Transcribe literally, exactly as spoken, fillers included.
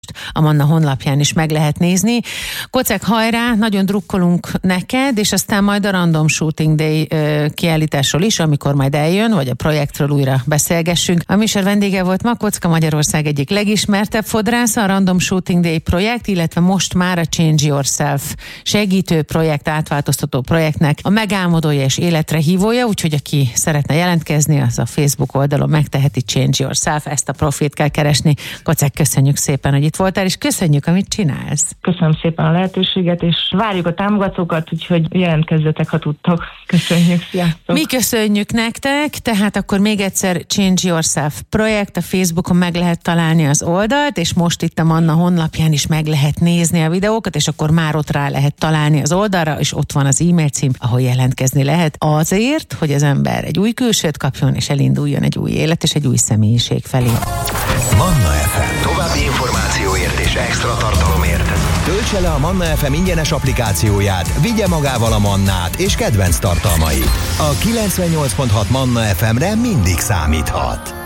a Manna honlapján is meg lehet nézni. Kocek, hajrá, nagyon drukkolunk neked, és aztán majd a Random Shooting Day kiállításról is, amikor majd eljön, vagy a projektről újra beszélgessünk. A műsor vendége volt ma Kocka, Magyarország egyik legismertebb fodrásza, a Random Shooting Day projekt, illetve most már a Change Yourself segítő projekt, átváltoztató projektnek a megálmodója és életre hívója, úgyhogy aki szeretne jelentkezni, az a Facebook oldalon megteheti, Change Yourself, ezt a profilt kell keresni. Kocek, köszönjük szépen, hogy itt voltál, és köszönjük, amit csinálsz. Köszönöm szépen a lehetőséget, és várjuk a támogatókat, úgyhogy jelentkezzetek, ha tudtok. Köszönjük, sziasztok! Mi köszönjük nektek, tehát akkor még egyszer Change Yourself projekt, a Facebookon meg lehet találni az oldalt, és most itt a Manna honlapján is meg lehet nézni a videókat, és akkor már ott rá lehet találni az oldalra, és ott van az e-mail cím, ahol jelentkezni lehet azért, hogy az ember egy új külsőt kapjon, és elinduljon egy új élet, és egy új személyiség felé. Manna ef em. További információért és extra tartalomért töltse le a Manna ef em ingyenes applikációját, vigye magával a Mannát és kedvenc tartalmait. A kilencvennyolc pont hat Manna ef emre mindig számíthat.